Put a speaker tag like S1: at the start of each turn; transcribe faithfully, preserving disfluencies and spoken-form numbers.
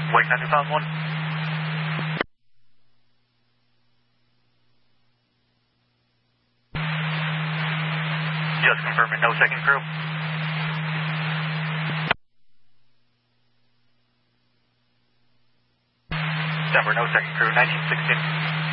S1: Wake nine two thousand one. Just confirming, no second crew. Denver, no second crew, nineteen sixteen.